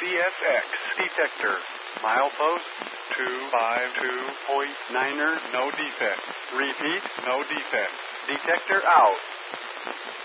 CSX detector. Milepost 252.9er, no defect. Repeat, no defect. Detector out.